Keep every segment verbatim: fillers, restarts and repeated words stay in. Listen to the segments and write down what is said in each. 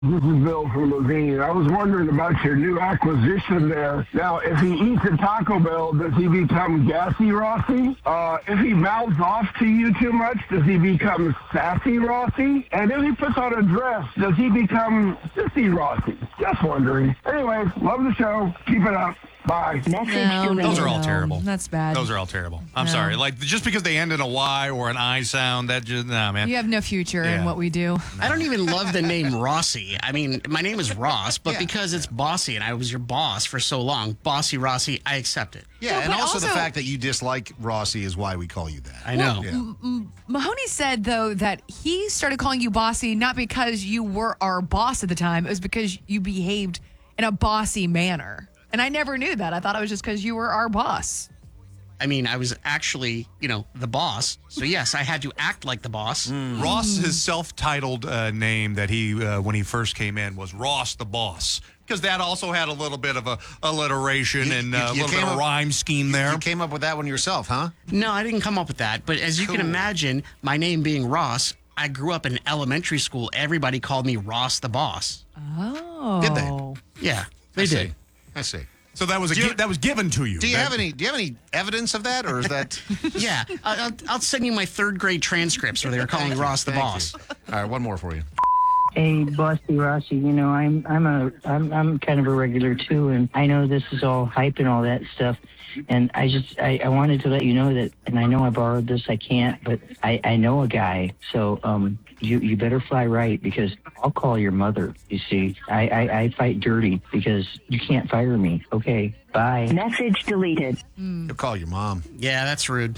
This is Bill from Levine. I was wondering about your new acquisition there. Now, if he eats at Taco Bell, does he become gassy Rossi? Uh, if he mouths off to you too much, does he become sassy Rossi? And if he puts on a dress, does he become sissy Rossi? Just wondering. Anyways, love the show. Keep it up. Bye. Message No, deleted. Those are all No, terrible. that's bad. Those are all terrible. I'm No. sorry. Like, just because they end in a Y or an I sound, that just, nah, man. You have no future Yeah. in what we do. I don't even love the name Rossi. I mean, my name is Ross, but Yeah. because it's bossy and I was your boss for so long, Bossy Rossi, I accept it. Yeah, Well, and but also, the also- fact that you dislike Rossi is why we call you that. I know. Yeah. Mahoney said, though, that he started calling you bossy not because you were our boss at the time. It was because you behaved in a bossy manner. And I never knew that. I thought it was just because you were our boss. I mean, I was actually, you know, the boss. So, yes, I had to act like the boss. Ross, his self-titled uh, name that he, uh, when he first came in, was Ross the Boss. Because that also had a little bit of a alliteration You- and you- uh, a you little came bit of up- rhyme scheme there. You came up with that one yourself, huh? No, I didn't come up with that. But as you can Cool. imagine, my name being Ross, I grew up in elementary school. Everybody called me Ross the Boss. Oh. Did they? Yeah, they I did. see. I see. So that was a Do you- gi- that was given to you. Do you That- have any? Do you have any evidence of that, or is that? Yeah, I- I'll, I'll send you my third grade transcripts where they were calling Thank you, Ross the thank boss. you. All right, one more for you. Hey, Bossy Rossi, you know, I'm I'm a I'm I'm kind of a regular too, and I know this is all hype and all that stuff. And I just I, I wanted to let you know that, and I know I borrowed this, I can't, but I, I know a guy, so um you you better fly right, because I'll call your mother. You see, I I, I fight dirty because you can't fire me. Okay, bye. Message deleted. You'll call your mom. Yeah, that's rude.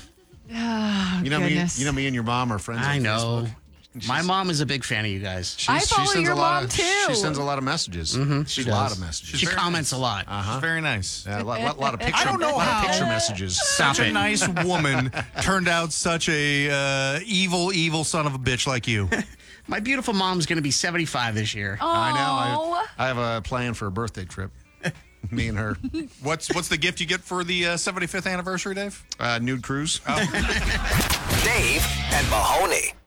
Oh, You know me. goodness. You know me and your mom are friends. I on know. Facebook. My mom is a big fan of you guys. She's- I she follow sends your a lot mom, of, too. She sends a lot of messages. Mm-hmm, She she a lot does. of messages. She comments a lot. Uh-huh. Very nice. Yeah, a lot, lot, lot of picture. I don't know lot how- of picture messages. Stop Such a it. nice woman turned out such a uh, evil, evil son of a bitch like you. My beautiful mom's going to be seventy-five this year. I know. Aw. I, I have a plan for a birthday trip. Me and her. What's what's the gift you get for the uh, seventy-fifth anniversary, Dave? Uh, nude cruise. Dave and Mahoney.